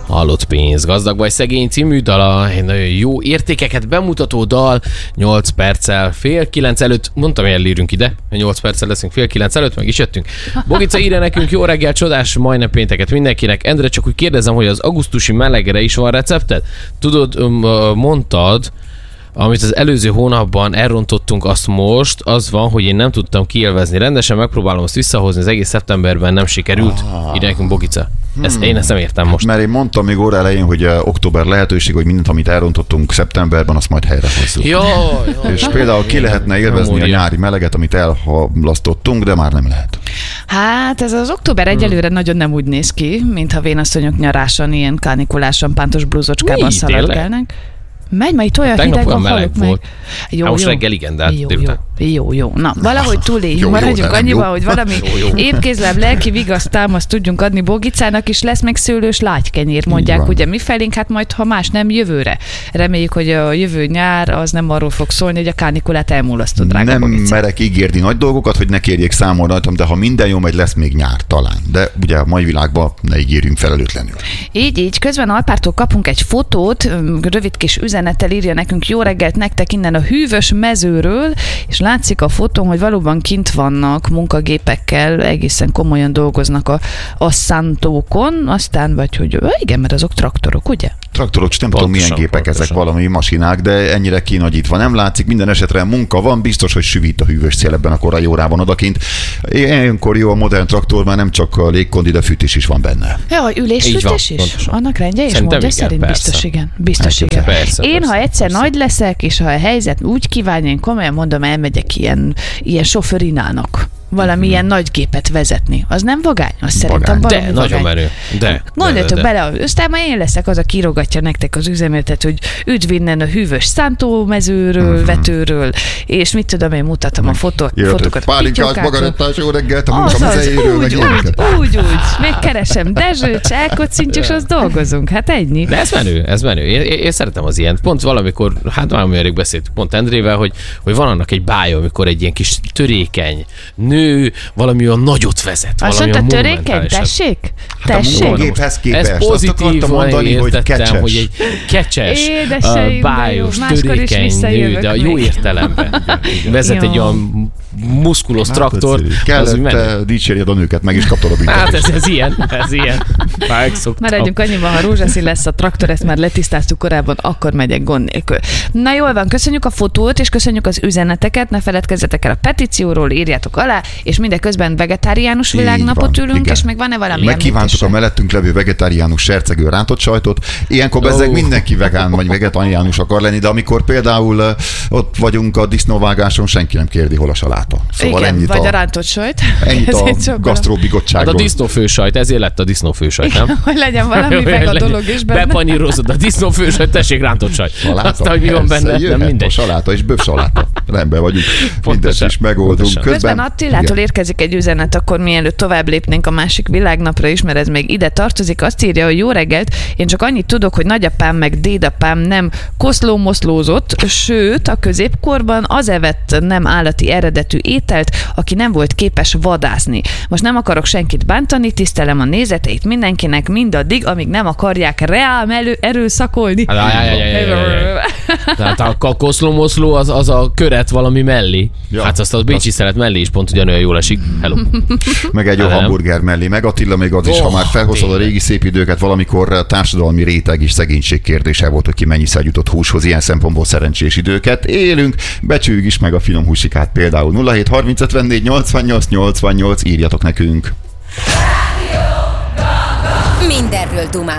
Halott pénz, gazdag vagy szegény című dala, egy nagyon jó értékeket bemutató dal, 8 perccel fél 9 előtt, mondtam, hogy elérünk ide, 8 perccel leszünk fél 9 előtt, meg is jöttünk. Bogica írja nekünk, jó reggel, csodás, majdnem pénteket mindenkinek. Endre, csak úgy kérdezem, hogy az augusztusi melegre is van recepted? Tudod, mondtad, amit az előző hónapban elrontottunk, azt most, az van, hogy én nem tudtam kiélvezni rendesen, megpróbálom azt visszahozni, az egész szeptemberben nem sikerült. Ide nekünk Bogica. Én ezt nem értem most. Mert én mondtam még óra elején, hogy október lehetőség, hogy mindent, amit elrontottunk szeptemberben, azt majd helyrehozzuk. Jó. És például ki lehetne élvezni a nyári meleget, amit elhalasztottunk, de már nem lehet. Hát ez az október egyelőre nagyon nem úgy néz ki, mintha vénasszonyok nyarásan, ilyen kánikulásan, pántos blúzocskában szaladgálnak. Megy, majd itt olyan hideg van, halok meg. Jó, most reggel igen, de hát jó. Na, valahogy túléljünk, maradjunk annyiban, hogy valami épkézláb lelki vigaszt támaszt tudjunk adni Bogicának, és lesz meg szőlős lágykenyér, mondják ugye mi felénk, hát majd ha más nem jövőre. Reméljük, hogy a jövő nyár az nem arról fog szólni, hogy a kánikulát elmulasztod, drága Nem Bogica. merek ígérni nagy dolgokat, hogy ne kérjék számon rajtam, de ha minden jó megy, lesz még nyár talán. De ugye a mai világban ne ígérjünk felelőtlenül. Így, közben Alpártól kapunk egy fotót, rövid kis üzenettel írja nekünk, jó reggelt nektek innen a hűvös mezőről, és látszik a fotón, hogy valóban kint vannak munkagépekkel, egészen komolyan dolgoznak a szántókon, aztán vagy hogy igen, mert azok traktorok, ugye? Traktorok, nem tudom milyen gépek ezek, valami masinák, de ennyire kinagyítva nem látszik, minden esetre munka van, biztos, hogy süvít a hűvös szél ebben a korai órában odakint. Ilyenkor jó a modern traktor, már nem csak a légkondi, de fűtés is van benne. Ja, ülésfűtés is? Pontosan. Annak rendje és Szerintem módja igen, szerint persze. biztos igen. Én, ha egyszer persze. nagy leszek, és ha a helyzet úgy kívánja, én komolyan mondom, elmegyek ilyen sofőrinának. Valamilyen nagy gépet vezetni. Az nem vagány? Az szerintem valami De, nagyon menő. Gondoljatok bele, aztán majd én leszek az, aki írogatja nektek az üzenetet, hogy üdv innen a hűvös szántómezőről, vetőről, és mit tudom, én mutatom a fotókat. Pálinkás magarettás, jó reggelt, a munka mezejéről, meg ilyeneket. Úgy, megkeresem Dezsőt, elkocintjuk, és azt dolgozunk. Hát ennyi. De ez menő. Én szeretem az ilyen. Pont valamikor, hát valami elég beszéltünk pont Endrével, hogy van annak egy bája, amikor egy ilyen kis törékeny nő valami olyan nagyot vezet. Azt mondta, törékeny, tessék? Hát a munkagéphez képest. Ez pozitív, mondani, hogy kecses. hogy egy kecses, édeseim, bájos, törékeny nő, de a jó értelemben. Vezet egy olyan muszkulosz traktor. Kellett dicsérjed a nőket, meg is kaptad a büntetést. Hát ez ilyen. Maradjunk annyiban, ha rózsaszín lesz a traktor, ezt már letisztáztuk korábban, akkor megyek gond nélkül. Na jól van, köszönjük a fotót, és köszönjük az üzeneteket, ne feledkezzetek el a petícióról, írjátok alá, és mindeközben vegetáriánus világnapot ülünk, igen. És még van-e valami megkívántuk a mellettünk levő vegetáriánus sercegő rántott sajtot. Ilyenkor bezzeg mindenki vegán vagy vegetáriánus akar lenni, de amikor például ott vagyunk a disznóvágáson, senki nem kérdi, hol a saláta. Szóval igen, ennyit vagy a rántott sajt. Ennyit a gasztróbigottságról. Hát a disznófősajt, ezért lett a disznófősajt, nem? Hogy legyen valami vega dolog is benne. Bepanírozod a disznófősajt, tessék rántott sajt. Aztán, hogy mi van benne, nem mindegy. A saláta és bővsaláta. Rendben vagyunk. Mindezt is megoldunk. Közben Attilától érkezik egy üzenet, akkor mielőtt tovább lépnénk a másik világnapra is, mert ez még ide tartozik. Azt írja, hogy jó reggelt, én csak annyit tudok, hogy nagyapám meg dédapám nem koszlómoszlózott, sőt, a középkorban az evett nem állati eredetű ételt, aki nem volt képes vadászni. Most nem akarok senkit bántani, tisztelem a nézeteit mindenkinek mindaddig, amíg nem akarják erőszakolni. Tehát a koszlómoszló az a köret valami mellé. Ja, hát azt a bécsi szelet mellé is pont ugyanolyan jól esik. Hello. Meg egy jó hamburger mellé. Meg Attila még az is, ha már felhozod a régi szép időket, valamikor társadalmi réteg és szegénység kérdése volt, hogy ki mennyiszer jutott húshoz, ilyen szempontból szerencsés időket élünk. Becsüljük is meg a finom húsikát például. 07 30 54 88 88, írjatok nekünk. Mindenről dumál.